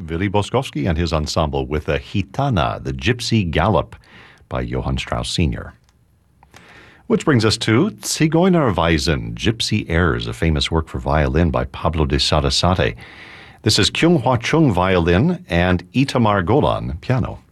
Willy Boskowski and his ensemble with a Gitana, the Gypsy Gallop by Johann Strauss Sr. Which brings us to Zigeunerweisen, Gypsy Airs, a famous work for violin by Pablo de Sarasate. This is Kyung Hwa Chung violin and Itamar Golan piano.